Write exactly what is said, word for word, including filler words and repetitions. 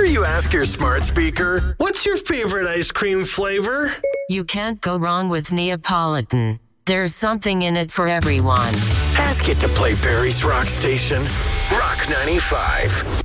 sure you ask your smart speaker, what's your favorite ice cream flavor? You can't go wrong with Neapolitan. There's something in it for everyone. Ask it to play Barry's Rock Station. Rock ninety-five.